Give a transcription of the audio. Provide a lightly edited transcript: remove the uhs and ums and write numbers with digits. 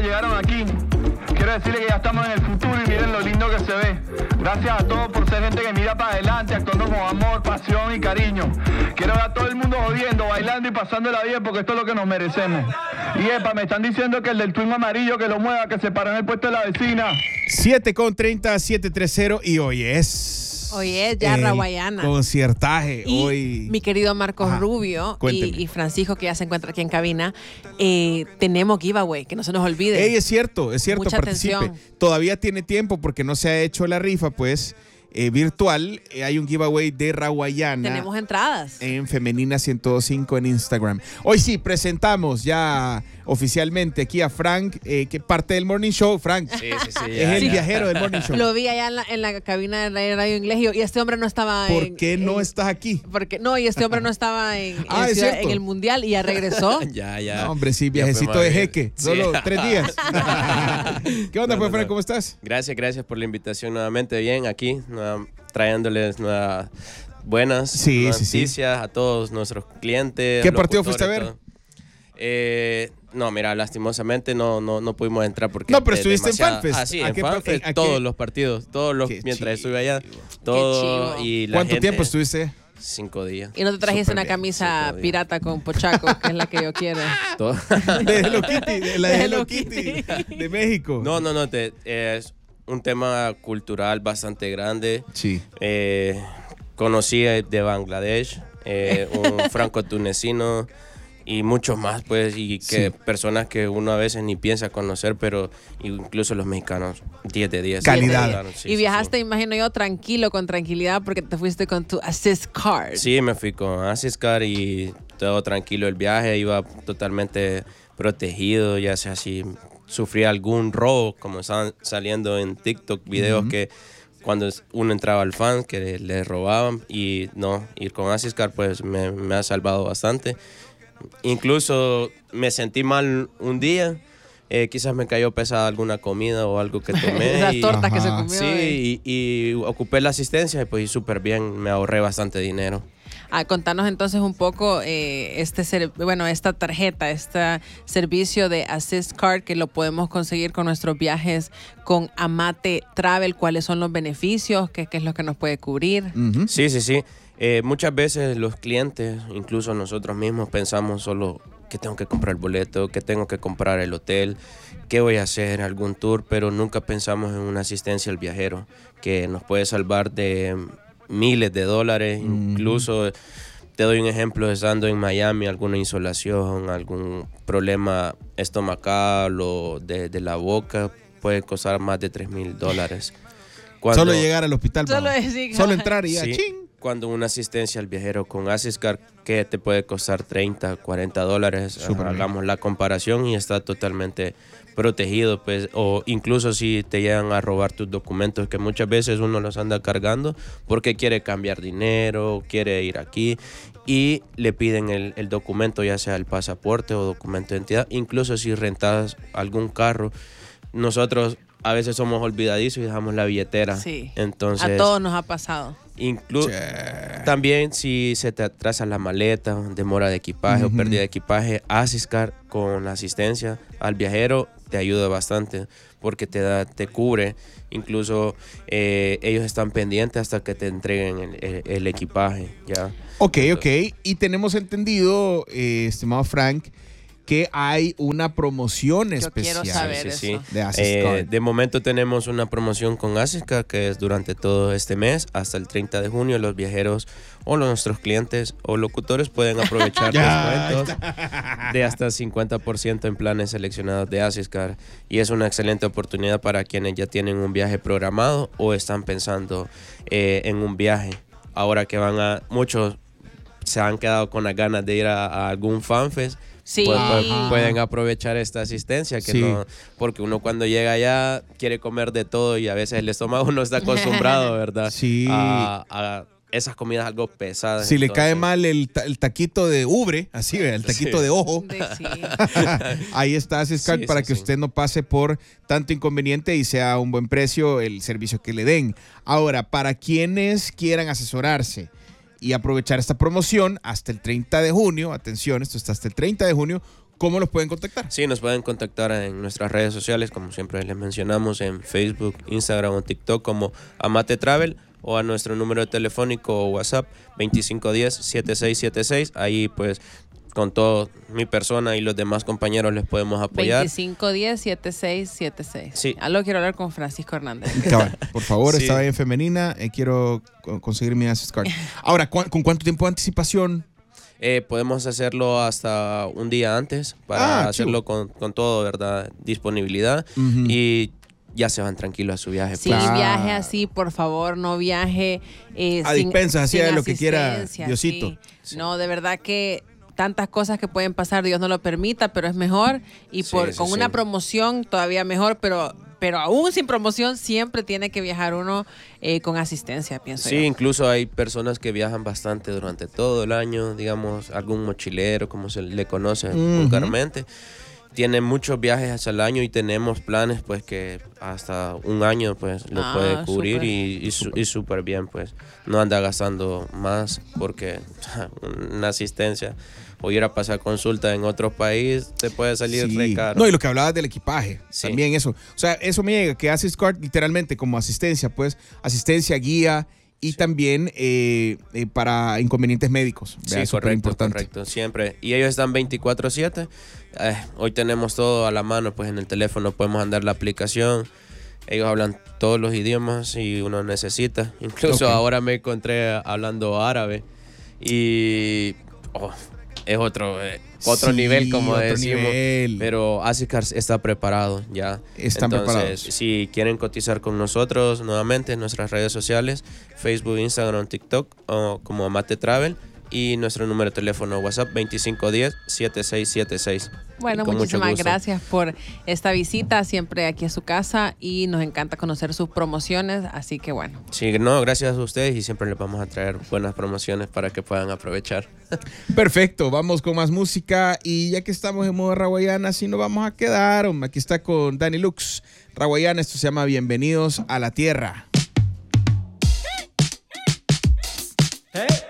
llegaron aquí. Quiero decirles que ya estamos en el futuro y miren lo lindo que se ve. Gracias a todos por ser gente que mira para adelante, actuando con amor, pasión y cariño. Quiero ver a todo el mundo jodiendo, bailando y pasándola bien porque esto es lo que nos merecemos. Y epa, me están diciendo que el del twin amarillo que lo mueva, que se paró en el puesto de la vecina. 7:30, 7:30 y hoy es ya Rawayana. Conciertaje. Y hoy mi querido Marcos Rubio y Francisco, que ya se encuentra aquí en cabina, tenemos giveaway, que no se nos olvide. Es cierto, Mucha participe. atención. Todavía tiene tiempo porque no se ha hecho la rifa, pues, virtual. Hay un giveaway de Rawayana. Tenemos entradas. En Femenina 105 en Instagram. Hoy sí, presentamos ya oficialmente aquí a Frank, que parte del Morning Show. Frank Sí. es el viajero del Morning Show. Lo vi allá en la cabina de Radio Inglés y este hombre no estaba ¿Por qué no estás aquí? Y este hombre no estaba en cierto. el Mundial y ya regresó. Ya. No, hombre, sí, viajecito de jeque. Solo 3 días. ¿Qué onda, pues, Frank? ¿Cómo estás? Gracias por la invitación nuevamente. Bien, aquí, trayéndoles nuevas buenas noticias a todos nuestros clientes. ¿Qué partido fuiste a ver? No, mira, lastimosamente no pudimos entrar porque... No, pero estuviste en FanFest. Sí, en FanFest, todos los partidos, mientras estuve allá, todo. Y la ¿Cuánto gente, tiempo estuviste? 5 días. Y no te trajiste Súper una bien, camisa pirata con pochaco, que es la que yo quiero. De Hello Kitty, la de Hello Kitty de México. No, es un tema cultural bastante grande. Sí. Conocí de Bangladesh, un franco-tunecino y muchos más, pues, y que personas que uno a veces ni piensa conocer, pero incluso los mexicanos, 10 de 10. Calidad. Y viajaste, imagino yo, tranquilo, con tranquilidad, porque te fuiste con tu Assist Card. Sí, me fui con Assist Card y todo tranquilo el viaje, iba totalmente protegido, ya sea si sufría algún robo, como estaban saliendo en TikTok videos que cuando uno entraba al fan que le robaban, y no, ir con Assist Card pues me ha salvado bastante. Incluso me sentí mal un día, quizás me cayó pesada alguna comida o algo que tomé. Las tortas que se comió. Sí, y ocupé la asistencia y pues súper bien, me ahorré bastante dinero. Contanos entonces un poco esta tarjeta, este servicio de Assist Card que lo podemos conseguir con nuestros viajes con Amate Travel. ¿Cuáles son los beneficios? ¿Qué es lo que nos puede cubrir? Sí. Muchas veces los clientes, incluso nosotros mismos, pensamos solo que tengo que comprar el boleto, que tengo que comprar el hotel, que voy a hacer algún tour, pero nunca pensamos en una asistencia al viajero que nos puede salvar de miles de dólares. Incluso te doy un ejemplo, estando en Miami, alguna insolación, algún problema estomacal o de la boca, puede costar más de $3,000. Solo llegar al hospital, solo entrar y ya, sí, ching. Cuando una asistencia al viajero con Assist Card, que te puede costar $30, $40, hagamos la comparación y está totalmente protegido, pues. O incluso si te llegan a robar tus documentos, que muchas veces uno los anda cargando porque quiere cambiar dinero, quiere ir aquí y le piden el documento, ya sea el pasaporte o documento de identidad. Incluso si rentas algún carro, nosotros a veces somos olvidadizos y dejamos la billetera. Sí. Entonces, a todos nos ha pasado. También si se te atrasa la maleta, demora de equipaje o pérdida de equipaje, Assist Card con la asistencia al viajero te ayuda bastante porque te cubre. Incluso ellos están pendientes hasta que te entreguen el equipaje. ¿Ya? Ok. Y tenemos entendido, estimado Frank, que hay una promoción especial. Yo quiero saber eso. De Assist Card. De momento tenemos una promoción con Assist Card que es durante todo este mes hasta el 30 de junio. Los viajeros o nuestros clientes o locutores pueden aprovechar descuentos de hasta 50% en planes seleccionados de Assist Card, y es una excelente oportunidad para quienes ya tienen un viaje programado o están pensando en un viaje. Ahora que muchos se han quedado con las ganas de ir a algún FanFest. Sí. Pueden aprovechar esta asistencia, no, porque uno cuando llega allá quiere comer de todo y a veces el estómago no está acostumbrado, ¿verdad? Sí. A esas comidas algo pesadas. Si le cae mal el taquito de ubre, así ve, el taquito de ojo. Sí. Ahí está Assist Card para que usted no pase por tanto inconveniente y sea un buen precio el servicio que le den. Ahora, para quienes quieran asesorarse y aprovechar esta promoción hasta el 30 de junio, atención, esto está hasta el 30 de junio, ¿Cómo los pueden contactar? Sí, nos pueden contactar en nuestras redes sociales, como siempre les mencionamos, en Facebook, Instagram o TikTok como Amate Travel, o a nuestro número telefónico o WhatsApp 2510-7676. Ahí pues con toda mi persona y los demás compañeros les podemos apoyar. 2510-7676. Sí. Algo quiero hablar con Francisco Hernández. Cabal, por favor, Sí. estaba en femenina, quiero conseguir mi Access Card. Ahora, ¿con cuánto tiempo de anticipación? Podemos hacerlo hasta un día antes para hacerlo con todo, ¿verdad? Disponibilidad. Y ya se van tranquilos a su viaje. Sí, Claro. viaje así, por favor, no viaje A dispensas, así sin de lo que quiera asistencia, Diosito. sí. No, de verdad que tantas cosas que pueden pasar, Dios no lo permita, pero es mejor. Y Sí, con sí. una promoción todavía mejor, pero aún sin promoción siempre tiene que viajar uno con asistencia, pienso Sí, yo. incluso hay personas que viajan bastante durante todo el año, digamos, algún mochilero, como se le conoce vulgarmente. Tiene muchos viajes al año y tenemos planes pues que hasta un año pues lo puede cubrir súper. y súper bien, pues no anda gastando más porque una asistencia o ir a pasar consulta en otro país te puede salir re caro. No, y lo que hablabas del equipaje, Sí. también eso. O sea, eso me llega, que Access Card literalmente como asistencia, pues, asistencia, guía y también para inconvenientes médicos. Sí, Vea, súper importante. correcto, siempre. Y ellos están 24/7. Hoy tenemos todo a la mano, pues en el teléfono podemos andar la aplicación. Ellos hablan todos los idiomas y uno necesita. Incluso ahora me encontré hablando árabe y es otro Sí, nivel, como otro decimos. nivel. Pero Access Card está preparado ya. Están Entonces, preparados. si quieren cotizar con nosotros nuevamente en nuestras redes sociales, Facebook, Instagram, TikTok, o como Amate Travel, y nuestro número de teléfono WhatsApp 2510-7676. Bueno, Y con mucho muchísimas gusto. gracias por esta visita, siempre aquí a su casa, y nos encanta conocer sus promociones, así que bueno. Sí, no, gracias a ustedes y siempre les vamos a traer buenas promociones para que puedan aprovechar. Perfecto, vamos con más música y ya que estamos en modo Rawayana, así nos vamos a quedar. Aquí está con Danny Lux. Rawayana, esto se llama Bienvenidos a la Tierra. Hey.